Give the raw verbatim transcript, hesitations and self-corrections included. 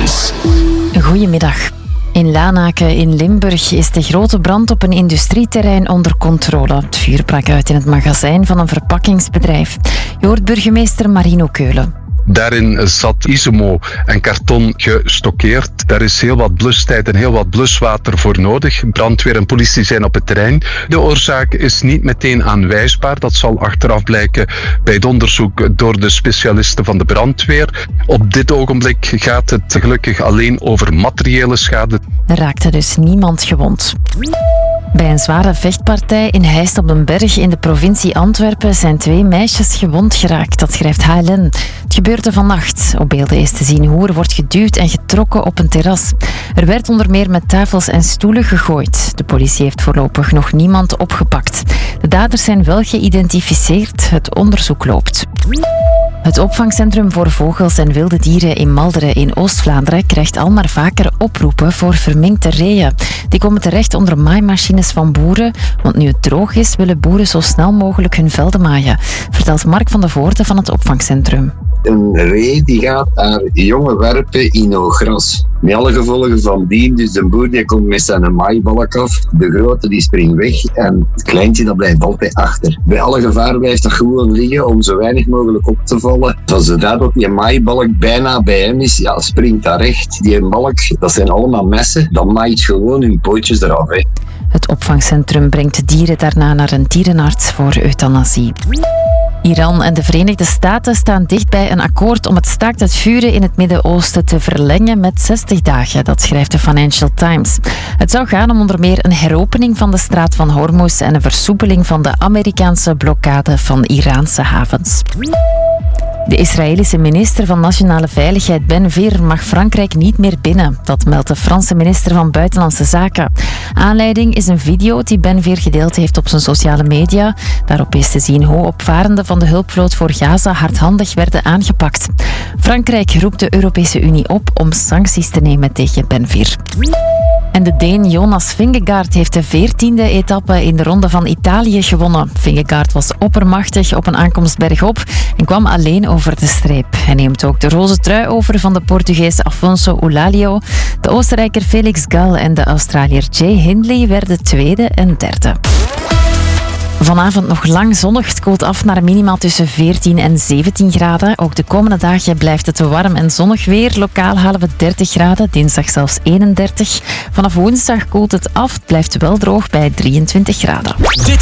Havens. Goedemiddag. In Lanaken in Limburg is de grote brand op een industrieterrein onder controle. Het vuur brak uit in het magazijn van een verpakkingsbedrijf. Je hoort burgemeester Marino Keulen. Daarin zat Isimo en karton gestockeerd. Daar is heel wat blustijd en heel wat bluswater voor nodig. Brandweer en politie zijn op het terrein. De oorzaak is niet meteen aanwijsbaar. Dat zal achteraf blijken bij het onderzoek door de specialisten van de brandweer. Op dit ogenblik gaat het gelukkig alleen over materiële schade. Er raakte dus niemand gewond. Bij een zware vechtpartij in Heist op den Berg in de provincie Antwerpen zijn twee meisjes gewond geraakt. Dat schrijft H L N. Het gebeurde vannacht. Op beelden is te zien hoe er wordt geduwd en getrokken op een terras. Er werd onder meer met tafels en stoelen gegooid. De politie heeft voorlopig nog niemand opgepakt. De daders zijn wel geïdentificeerd. Het onderzoek loopt. Het opvangcentrum voor vogels en wilde dieren in Malderen in Oost-Vlaanderen krijgt al maar vaker oproepen voor verminkte reeën. Die komen terecht onder maaimachines van boeren, want nu het droog is willen boeren zo snel mogelijk hun velden maaien, vertelt Mark van de Voorde van het opvangcentrum. Een ree die gaat naar jonge werpen in oud gras. Met alle gevolgen van dien. Dus de boer die komt met zijn maaibalk af. De grote die springt weg en het kleintje dat blijft altijd achter. Bij alle gevaar blijft dat gewoon liggen om zo weinig mogelijk op te vallen. Van zodra dat die maaibalk bijna bij hem is, ja, springt dat recht. Die balk, dat zijn allemaal messen. Dan maait gewoon hun pootjes eraf. Hè. Het opvangcentrum brengt de dieren daarna naar een dierenarts voor euthanasie. Iran en de Verenigde Staten staan dicht bij een akkoord om het staakt het vuren in het Midden-Oosten te verlengen met zestig dagen, dat schrijft de Financial Times. Het zou gaan om onder meer een heropening van de straat van Hormuz en een versoepeling van de Amerikaanse blokkade van Iraanse havens. De Israëlische minister van Nationale Veiligheid Ben Gvir mag Frankrijk niet meer binnen. Dat meldt de Franse minister van Buitenlandse Zaken. Aanleiding is een video die Ben Gvir gedeeld heeft op zijn sociale media. Daarop is te zien hoe opvarenden van de hulpvloot voor Gaza hardhandig werden aangepakt. Frankrijk roept de Europese Unie op om sancties te nemen tegen Ben Gvir. En de Deen Jonas Vingegaard heeft de veertiende etappe in de Ronde van Italië gewonnen. Vingegaard was oppermachtig op een aankomst bergop en kwam alleen over de streep. Hij neemt ook de roze trui over van de Portugees Afonso Oulalio. De Oostenrijker Felix Gall en de Australiër Jay Hindley werden tweede en derde. Vanavond nog lang zonnig. Het koelt af naar minimaal tussen veertien en zeventien graden. Ook de komende dagen blijft het warm en zonnig weer. Lokaal halen we dertig graden, dinsdag zelfs eenendertig. Vanaf woensdag koelt het af. Het blijft wel droog bij drieëntwintig graden. Dit